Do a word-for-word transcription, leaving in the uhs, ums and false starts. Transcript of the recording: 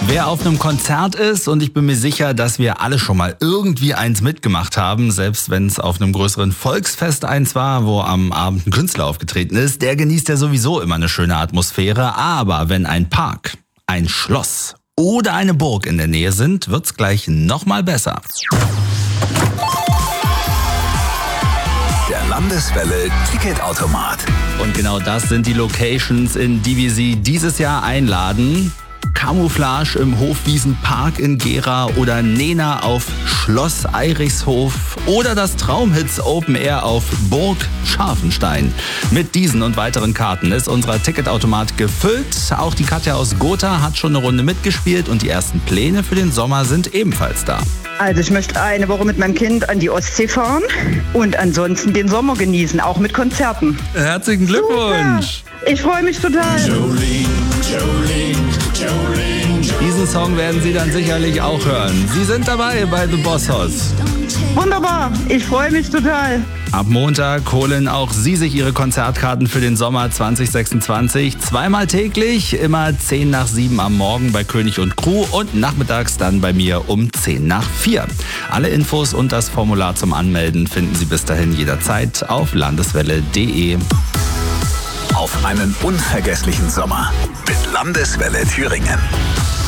Wer auf einem Konzert ist, und ich bin mir sicher, dass wir alle schon mal irgendwie eins mitgemacht haben, selbst wenn es auf einem größeren Volksfest eins war, wo am Abend ein Künstler aufgetreten ist, der genießt ja sowieso immer eine schöne Atmosphäre. Aber wenn ein Park, ein Schloss oder eine Burg in der Nähe sind, wird's gleich noch mal besser. Der Landeswelle Ticketautomat. Und genau das sind die Locations, in die wir Sie dieses Jahr einladen. Camouflage im Hofwiesenpark in Gera oder Nena auf Schloss Eirichshof oder das Traumhits Open Air auf Burg Scharfenstein. Mit diesen und weiteren Karten ist unser Ticketautomat gefüllt. Auch die Katja aus Gotha hat schon eine Runde mitgespielt und die ersten Pläne für den Sommer sind ebenfalls da. Also ich möchte eine Woche mit meinem Kind an die Ostsee fahren und ansonsten den Sommer genießen, auch mit Konzerten. Herzlichen Glückwunsch! Super. Ich freue mich total. Jolene, Jolene, Jolene, Jolene. Diesen Song werden Sie dann sicherlich auch hören. Sie sind dabei bei The Boss Hoss. Wunderbar, ich freue mich total. Ab Montag holen auch Sie sich Ihre Konzertkarten für den Sommer zwanzig sechsundzwanzig. Zweimal täglich, immer zehn nach sieben am Morgen bei König und Crew und nachmittags dann bei mir um zehn nach vier. Alle Infos und das Formular zum Anmelden finden Sie bis dahin jederzeit auf landeswelle punkt de. Auf einen unvergesslichen Sommer mit Landeswelle Thüringen.